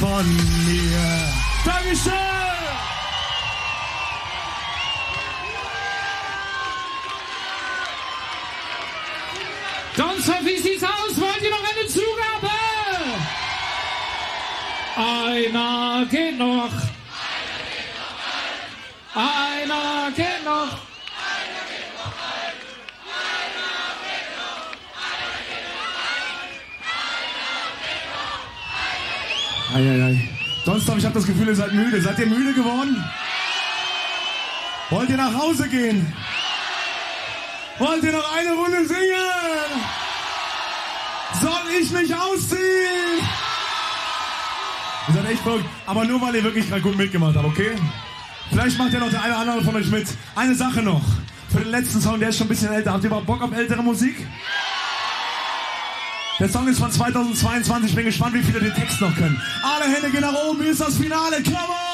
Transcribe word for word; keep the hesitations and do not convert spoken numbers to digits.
von mir. Dankeschön! Donnerstag, wie sieht's aus? Wollt ihr noch eine Zugabe? Einer geht noch. Einer geht noch. Eieiei. Donnerstag, ich habe das Gefühl, ihr seid müde. Seid ihr müde geworden? Wollt ihr nach Hause gehen? Wollt ihr noch eine Runde singen? Soll ich mich ausziehen? Ihr seid echt verrückt. Aber nur, weil ihr wirklich gerade gut mitgemacht habt, okay? Vielleicht macht ja noch der eine oder andere von euch mit. Eine Sache noch. Für den letzten Song, der ist schon ein bisschen älter. Habt ihr überhaupt Bock auf ältere Musik? Der Song ist von zweitausendzweiundzwanzig. Ich bin gespannt, wie viele den Text noch können. Alle Hände gehen nach oben. Hier ist das Finale. Come on!